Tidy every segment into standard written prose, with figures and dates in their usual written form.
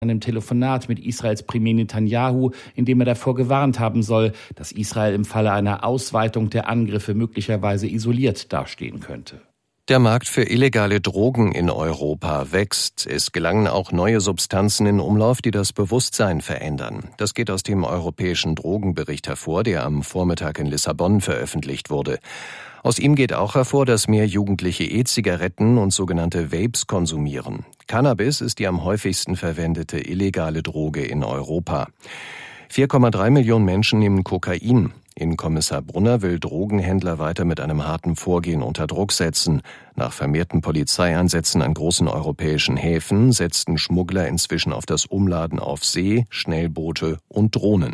einem Telefonat mit Israels Premier Netanyahu, in dem er davor gewarnt haben soll, dass Israel im Falle einer Ausweitung der Angriffe möglicherweise isoliert dastehen könnte. Der Markt für illegale Drogen in Europa wächst. Es gelangen auch neue Substanzen in Umlauf, die das Bewusstsein verändern. Das geht aus dem europäischen Drogenbericht hervor, der am Vormittag in Lissabon veröffentlicht wurde. Aus ihm geht auch hervor, dass mehr Jugendliche E-Zigaretten und sogenannte Vapes konsumieren. Cannabis ist die am häufigsten verwendete illegale Droge in Europa. 4,3 Millionen Menschen nehmen Kokain. Innenkommissar Brunner will Drogenhändler weiter mit einem harten Vorgehen unter Druck setzen. Nach vermehrten Polizeieinsätzen an großen europäischen Häfen setzten Schmuggler inzwischen auf das Umladen auf See, Schnellboote und Drohnen.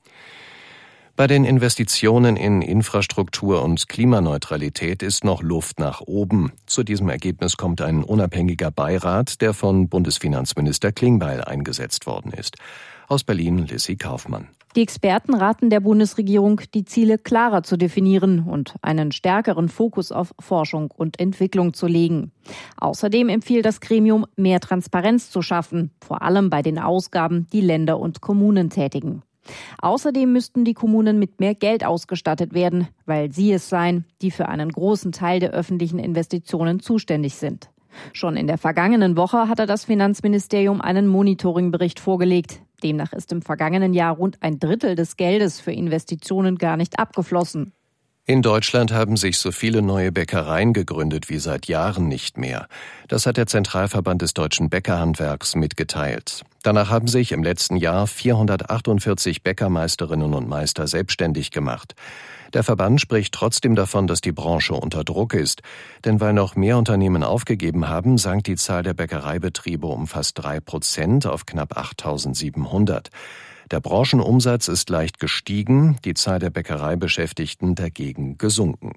Bei den Investitionen in Infrastruktur und Klimaneutralität ist noch Luft nach oben. Zu diesem Ergebnis kommt ein unabhängiger Beirat, der von Bundesfinanzminister Klingbeil eingesetzt worden ist. Aus Berlin Lissy Kaufmann. Die Experten raten der Bundesregierung, die Ziele klarer zu definieren und einen stärkeren Fokus auf Forschung und Entwicklung zu legen. Außerdem empfiehlt das Gremium, mehr Transparenz zu schaffen, vor allem bei den Ausgaben, die Länder und Kommunen tätigen. Außerdem müssten die Kommunen mit mehr Geld ausgestattet werden, weil sie es seien, die für einen großen Teil der öffentlichen Investitionen zuständig sind. Schon in der vergangenen Woche hatte das Finanzministerium einen Monitoringbericht vorgelegt. Demnach ist im vergangenen Jahr rund ein Drittel des Geldes für Investitionen gar nicht abgeflossen. In Deutschland haben sich so viele neue Bäckereien gegründet wie seit Jahren nicht mehr. Das hat der Zentralverband des deutschen Bäckerhandwerks mitgeteilt. Danach haben sich im letzten Jahr 448 Bäckermeisterinnen und Meister selbstständig gemacht. Der Verband spricht trotzdem davon, dass die Branche unter Druck ist. Denn weil noch mehr Unternehmen aufgegeben haben, sank die Zahl der Bäckereibetriebe um fast 3% auf knapp 8.700. Der Branchenumsatz ist leicht gestiegen, die Zahl der Bäckereibeschäftigten dagegen gesunken.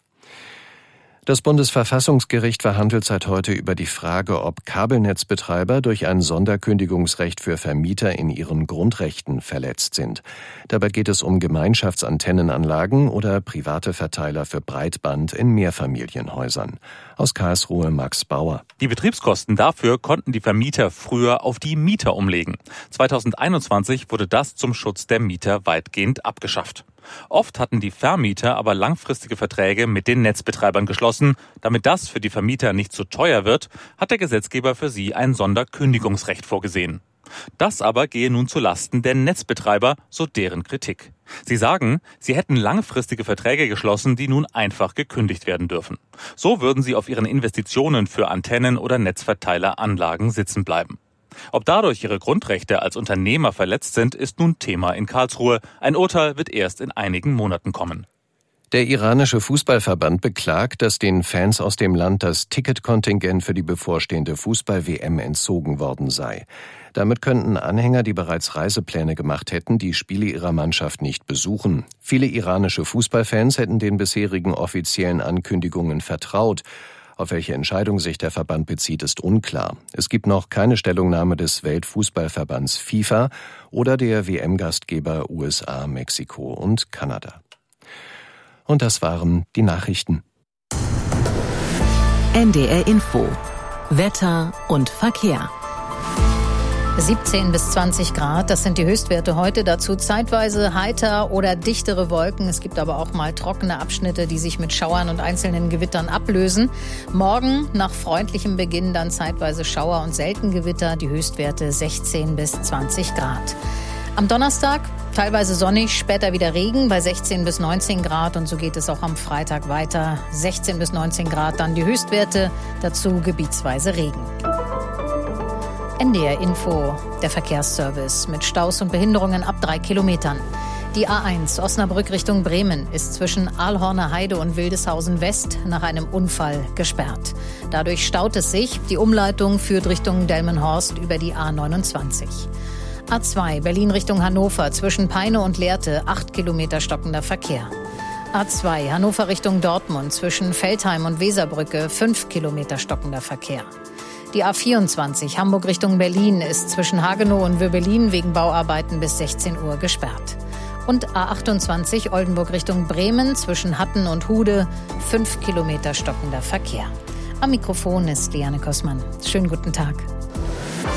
Das Bundesverfassungsgericht verhandelt seit heute über die Frage, ob Kabelnetzbetreiber durch ein Sonderkündigungsrecht für Vermieter in ihren Grundrechten verletzt sind. Dabei geht es um Gemeinschaftsantennenanlagen oder private Verteiler für Breitband in Mehrfamilienhäusern. Aus Karlsruhe Max Bauer. Die Betriebskosten dafür konnten die Vermieter früher auf die Mieter umlegen. 2021 wurde das zum Schutz der Mieter weitgehend abgeschafft. Oft hatten die Vermieter aber langfristige Verträge mit den Netzbetreibern geschlossen. Damit das für die Vermieter nicht zu teuer wird, hat der Gesetzgeber für sie ein Sonderkündigungsrecht vorgesehen. Das aber gehe nun zu Lasten der Netzbetreiber, so deren Kritik. Sie sagen, sie hätten langfristige Verträge geschlossen, die nun einfach gekündigt werden dürfen. So würden sie auf ihren Investitionen für Antennen oder Netzverteileranlagen sitzen bleiben. Ob dadurch ihre Grundrechte als Unternehmer verletzt sind, ist nun Thema in Karlsruhe. Ein Urteil wird erst in einigen Monaten kommen. Der iranische Fußballverband beklagt, dass den Fans aus dem Land das Ticketkontingent für die bevorstehende Fußball-WM entzogen worden sei. Damit könnten Anhänger, die bereits Reisepläne gemacht hätten, die Spiele ihrer Mannschaft nicht besuchen. Viele iranische Fußballfans hätten den bisherigen offiziellen Ankündigungen vertraut. Auf welche Entscheidung sich der Verband bezieht, ist unklar. Es gibt noch keine Stellungnahme des Weltfußballverbands FIFA oder der WM-Gastgeber USA, Mexiko und Kanada. Und das waren die Nachrichten. NDR Info. Wetter und Verkehr. 17 bis 20 Grad, das sind die Höchstwerte heute. Dazu zeitweise heiter oder dichtere Wolken. Es gibt aber auch mal trockene Abschnitte, die sich mit Schauern und einzelnen Gewittern ablösen. Morgen nach freundlichem Beginn dann zeitweise Schauer und selten Gewitter. Die Höchstwerte 16 bis 20 Grad. Am Donnerstag teilweise sonnig, später wieder Regen bei 16 bis 19 Grad. Und so geht es auch am Freitag weiter. 16 bis 19 Grad dann die Höchstwerte, dazu gebietsweise Regen. NDR Info, der Verkehrsservice mit Staus und Behinderungen ab 3 Kilometern. Die A1 Osnabrück Richtung Bremen ist zwischen Aalhorner Heide und Wildeshausen West nach einem Unfall gesperrt. Dadurch staut es sich. Die Umleitung führt Richtung Delmenhorst über die A29. A2 Berlin Richtung Hannover zwischen Peine und Lehrte 8 Kilometer stockender Verkehr. A2 Hannover Richtung Dortmund zwischen Veltheim und Weserbrücke 5 Kilometer stockender Verkehr. Die A24 Hamburg Richtung Berlin ist zwischen Hagenow und Würbelin wegen Bauarbeiten bis 16 Uhr gesperrt. Und A28 Oldenburg Richtung Bremen zwischen Hatten und Hude 5 Kilometer stockender Verkehr. Am Mikrofon ist Liane Kossmann. Schönen guten Tag.